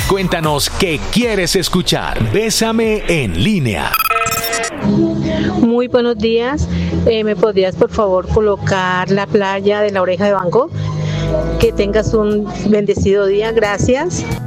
Cuéntanos qué quieres escuchar. Bésame en línea. Muy buenos días. ¿Me podrías por favor colocar La playa de La Oreja de Van Gogh? Que tengas un bendecido día. Gracias.